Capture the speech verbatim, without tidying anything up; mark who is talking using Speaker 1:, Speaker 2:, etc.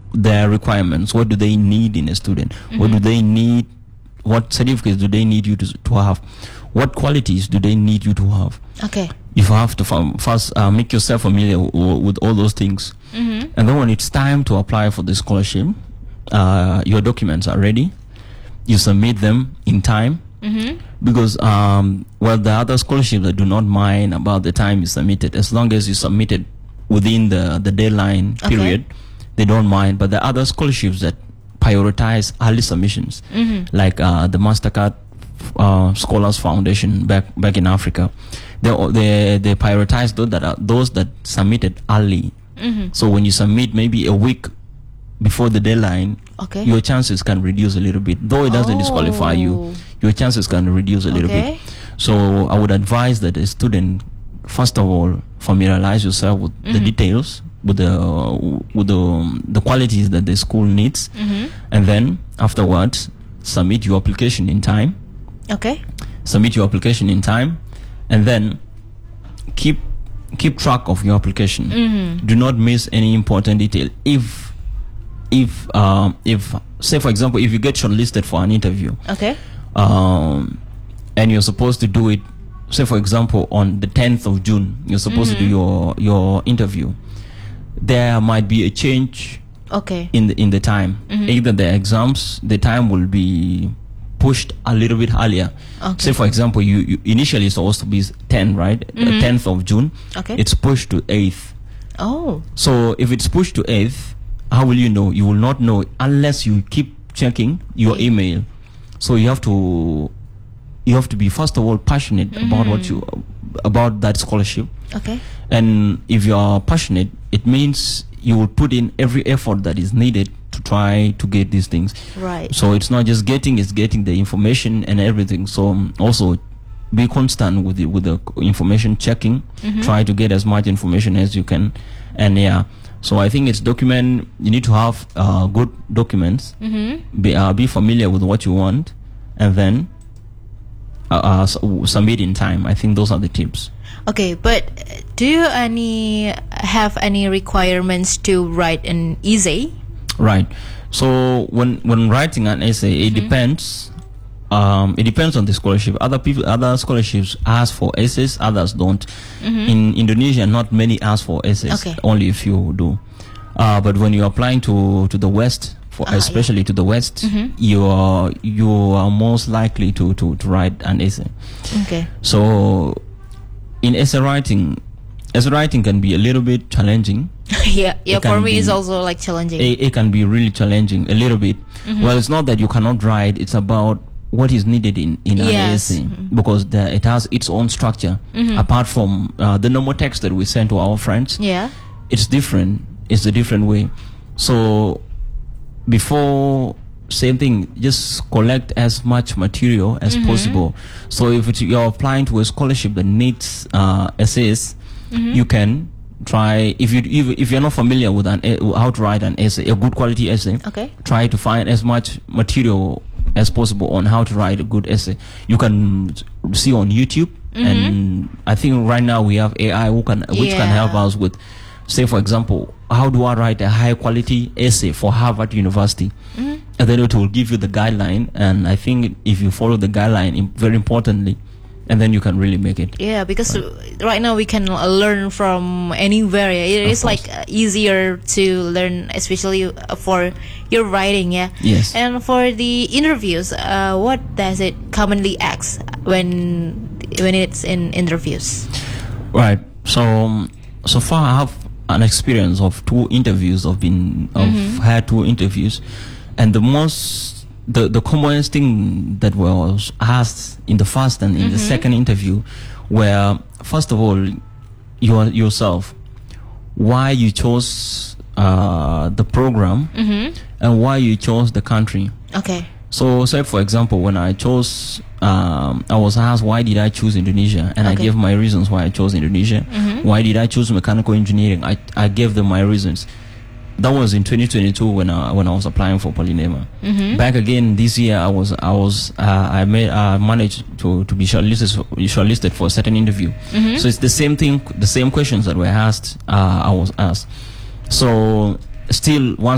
Speaker 1: their requirements. What do they need in a student? Mm-hmm. What do they need? What certificates do they need you to to have? What qualities do they need you to have?
Speaker 2: Okay.
Speaker 1: You have to first uh, make yourself familiar w- with all those things. Mm-hmm. And then when it's time to apply for the scholarship, uh, your documents are ready. You submit them in time. Mm-hmm. Because, um, well, the other scholarships that do not mind about the time you submitted, as long as you submitted within the, the deadline period, okay. they don't mind. But the other scholarships that prioritize early submissions, mm-hmm. like uh, the MasterCard uh, Scholars Foundation back back in Africa, they they they prioritize those that are those that submitted early. Mm-hmm. So when you submit maybe a week before the deadline, okay. your chances can reduce a little bit. Though it doesn't oh. disqualify you, your chances can reduce a little okay. bit. So I would advise that a student, first of all, familiarize yourself with mm-hmm. the details, with the with the um, the qualities that the school needs, mm-hmm. and then afterwards submit your application in time.
Speaker 2: Okay.
Speaker 1: Submit your application in time, and then keep keep track of your application. Mm-hmm. Do not miss any important detail. If if um if say for example, if you get shortlisted for an interview,
Speaker 2: okay,
Speaker 1: um, and you're supposed to do it, say for example on the tenth of June, you're supposed mm-hmm. to do your your interview. There might be a change.
Speaker 2: Okay.
Speaker 1: In the in the time, mm-hmm. either the exams, the time will be pushed a little bit earlier. Okay. Say for example, you, you initially it's supposed to be ten, right? Mm-hmm. tenth of June.
Speaker 2: Okay.
Speaker 1: It's pushed to eighth.
Speaker 2: Oh.
Speaker 1: So if it's pushed to eighth, how will you know? You will not know unless you keep checking your mm-hmm. email. So you have to you have to be first of all passionate mm-hmm. about what you about that scholarship.
Speaker 2: Okay.
Speaker 1: And if you are passionate, it means you will put in every effort that is needed to try to get these things.
Speaker 2: Right.
Speaker 1: So it's not just getting, it's getting the information and everything. So um, also be constant with the, with the information checking. Mm-hmm. Try to get as much information as you can. And yeah, so I think it's document, you need to have uh, good documents. Mm-hmm. Be, uh, be familiar with what you want, and then uh, uh, submit in time. I think those are the tips.
Speaker 2: Okay, but do you any have any requirements to write an essay?
Speaker 1: Right. So when when writing an essay, it mm-hmm. depends. Um, it depends on the scholarship. Other people, other scholarships ask for essays, others don't. Mm-hmm. In Indonesia, not many ask for essays.
Speaker 2: Okay.
Speaker 1: Only a few do. Uh, but when you're applying to to the West, for ah, especially yeah. to the West, mm-hmm. you are you are most likely to to to write an essay.
Speaker 2: Okay.
Speaker 1: So in essay writing, essay writing can be a little bit challenging.
Speaker 2: yeah, yeah. For me, be, it's also like challenging.
Speaker 1: It, it can be really challenging a little bit. Mm-hmm. Well, it's not that you cannot write; it's about what is needed in in
Speaker 2: yes.
Speaker 1: an essay, mm-hmm. because the, it has its own structure. Mm-hmm. Apart from uh, the normal text that we send to our friends,
Speaker 2: yeah,
Speaker 1: it's different. It's a different way. So before. Same thing, just collect as much material as mm-hmm. possible. So if it's, you're applying to a scholarship that needs uh, essays, mm-hmm. you can try, if, you, if, if you're not familiar with an, how to write an essay, a good quality essay,
Speaker 2: okay.
Speaker 1: try to find as much material as possible on how to write a good essay. You can see on YouTube, mm-hmm. and I think right now we have A I who can, which
Speaker 2: yeah.
Speaker 1: can help us with, say for example, how do I write a high quality essay for Harvard University? Mm-hmm. And then it will give you the guideline, and I think if you follow the guideline, very importantly, and then you can really make it.
Speaker 2: Yeah, because
Speaker 1: right,
Speaker 2: right now we can learn from anywhere. It is like easier to learn, especially for your writing. Yeah.
Speaker 1: Yes.
Speaker 2: And for the interviews, uh, what does it commonly ask when when it's in interviews? Right.
Speaker 1: So um, so far I have an experience of two interviews. I've been I've mm-hmm. had two interviews. And the most, the, the commonest thing that was asked in the first and in mm-hmm. the second interview were, first of all, your, yourself, why you chose uh, the program mm-hmm. and why you chose the country.
Speaker 2: Okay.
Speaker 1: So, say for example, when I chose, um, I was asked why did I choose Indonesia, and okay. I gave my reasons why I chose Indonesia. Mm-hmm. Why did I choose mechanical engineering? I I gave them my reasons. That was in twenty twenty-two when I when I was applying for Polynema. Mm-hmm. Back again this year, I was I was uh, I made uh, managed to to be shortlisted shortlisted for a certain interview. Mm-hmm. So it's the same thing, the same questions that were asked. Uh, I was asked. So still, once